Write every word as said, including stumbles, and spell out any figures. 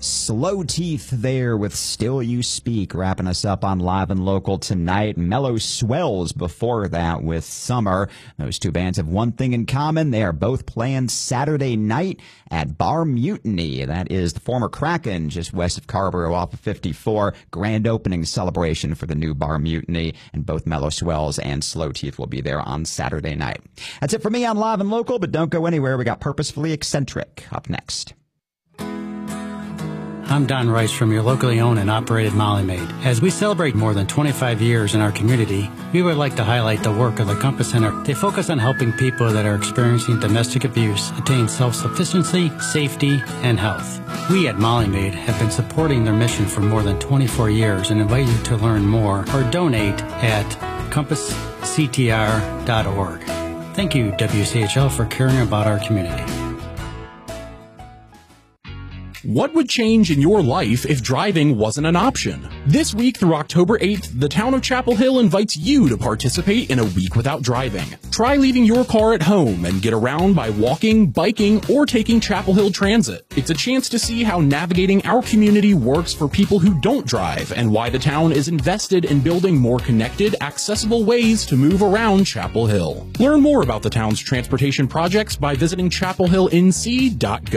Slow Teeth there with Still You Speak, wrapping us up on Live and Local tonight. Mellow Swells before that with Summer. Those two bands have one thing in common. They are both playing Saturday night at Bar Mutiny. That is the former Kraken just west of Carrboro off of fifty-four. Grand opening celebration for the new Bar Mutiny. And both Mellow Swells and Slow Teeth will be there on Saturday night. That's it for me on Live and Local, but don't go anywhere. We got Purposefully Eccentric up next. I'm Don Rice from your locally owned and operated Molly Maid. As we celebrate more than twenty-five years in our community, we would like to highlight the work of the Compass Center. They focus on helping people that are experiencing domestic abuse attain self-sufficiency, safety, and health. We at Molly Maid have been supporting their mission for more than twenty-four years and invite you to learn more or donate at compass c t r dot org. Thank you, W C H L, for caring about our community. What would change in your life if driving wasn't an option? This week through October eighth, the town of Chapel Hill invites you to participate in a week without driving. Try leaving your car at home and get around by walking, biking, or taking Chapel Hill Transit. It's a chance to see how navigating our community works for people who don't drive and why the town is invested in building more connected, accessible ways to move around Chapel Hill. Learn more about the town's transportation projects by visiting chapel hill n c dot gov.